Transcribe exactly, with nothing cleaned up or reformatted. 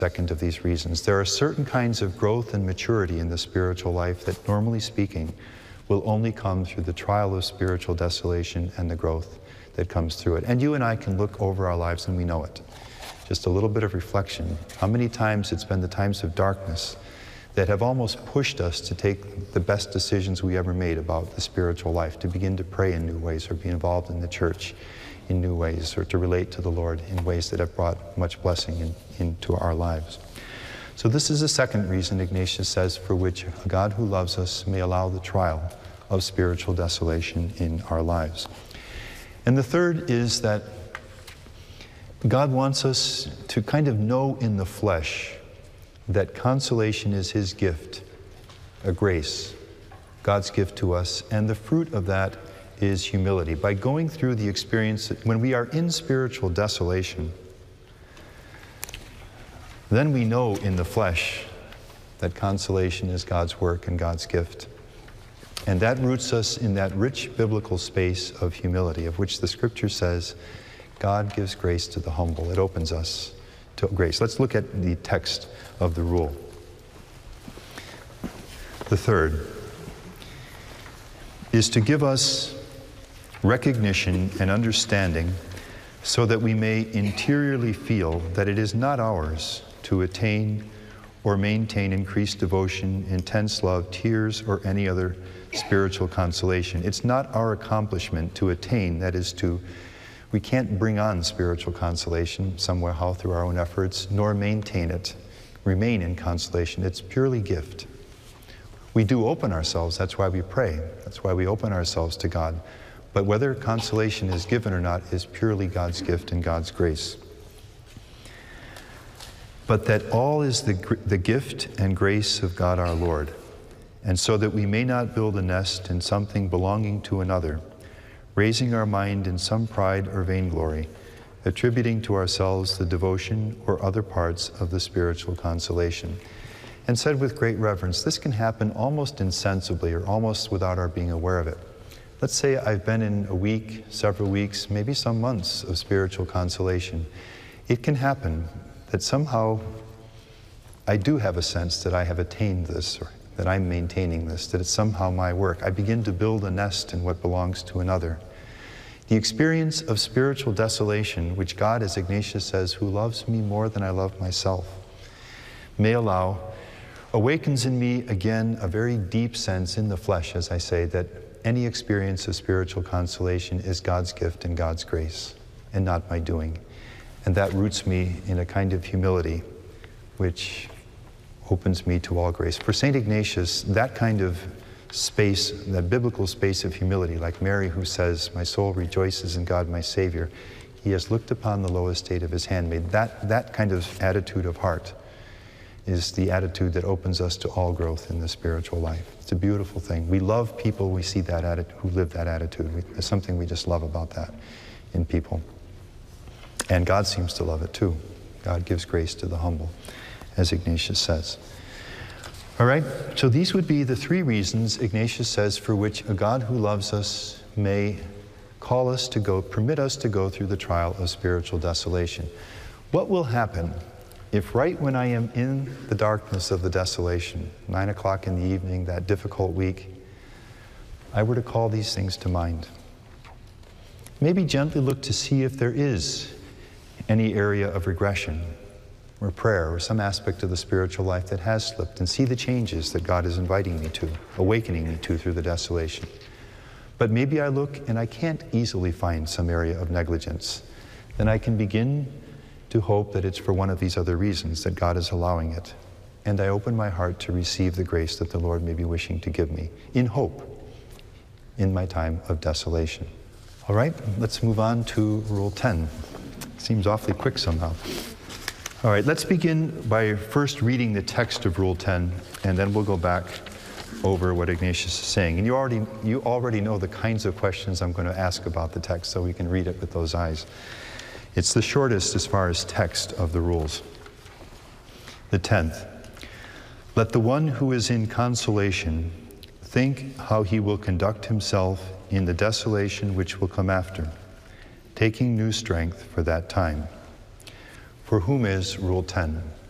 second of these reasons. There are certain kinds of growth and maturity in the spiritual life that, normally speaking, will only come through the trial of spiritual desolation and the growth that comes through it. And you and I can look over our lives and we know it. Just a little bit of reflection. How many times it's been the times of darkness that have almost pushed us to take the best decisions we ever made about the spiritual life, to begin to pray in new ways or be involved in the church in new ways, or to relate to the Lord in ways that have brought much blessing in, into our lives. So this is the second reason, Ignatius says, for which a God who loves us may allow the trial of spiritual desolation in our lives. And the third is that God wants us to kind of know in the flesh that consolation is His gift, a grace, God's gift to us, and the fruit of that is humility. By going through the experience that when we are in spiritual desolation, then we know in the flesh that consolation is God's work and God's gift. And that roots us in that rich biblical space of humility, of which the Scripture says, God gives grace to the humble. It opens us to grace. Let's look at the text of the rule. The third is to give us recognition and understanding so that we may interiorly feel that it is not ours to attain or maintain increased devotion, intense love, tears, or any other spiritual consolation. It's not our accomplishment to attain, that is to, we can't bring on spiritual consolation somehow through our own efforts, nor maintain it, remain in consolation. It's purely gift. We do open ourselves, that's why we pray, that's why we open ourselves to God. But whether consolation is given or not is purely God's gift and God's grace. But that all is the, the gift and grace of God our Lord, and so that we may not build a nest in something belonging to another, raising our mind in some pride or vainglory, attributing to ourselves the devotion or other parts of the spiritual consolation. And said with great reverence, this can happen almost insensibly or almost without our being aware of it. Let's say I've been in a week, several weeks, maybe some months of spiritual consolation. It can happen that somehow I do have a sense that I have attained this, or that I'm maintaining this, that it's somehow my work. I begin to build a nest in what belongs to another. The experience of spiritual desolation, which God, as Ignatius says, who loves me more than I love myself, may allow, awakens in me again a very deep sense in the flesh, as I say, that any experience of spiritual consolation is God's gift and God's grace, and not my doing. And that roots me in a kind of humility, which opens me to all grace. For Saint Ignatius, that kind of space, that biblical space of humility, like Mary who says, my soul rejoices in God my Savior, He has looked upon the low estate of His handmaid. That, that kind of attitude of heart is the attitude that opens us to all growth in the spiritual life. It's a beautiful thing. We love people we see that atti- who live that attitude. We, there's something we just love about that in people. And God seems to love it too. God gives grace to the humble, as Ignatius says. All right, so these would be the three reasons, Ignatius says, for which a God who loves us may call us to go, permit us to go through the trial of spiritual desolation. What will happen if right when I am in the darkness of the desolation, nine o'clock in the evening, that difficult week, I were to call these things to mind? Maybe gently look to see if there is any area of regression or prayer or some aspect of the spiritual life that has slipped, and see the changes that God is inviting me to, awakening me to through the desolation. But maybe I look and I can't easily find some area of negligence. Then I can begin to hope that it's for one of these other reasons that God is allowing it. And I open my heart to receive the grace that the Lord may be wishing to give me, in hope, in my time of desolation. All right, let's move on to Rule ten. Seems awfully quick somehow. All right, let's begin by first reading the text of Rule ten, and then we'll go back over what Ignatius is saying. And you already, you already know the kinds of questions I'm going to ask about the text, so we can read it with those eyes. It's the shortest as far as text of the rules. The tenth. Let the one who is in consolation think how he will conduct himself in the desolation which will come after, taking new strength for that time. For whom is Rule ten?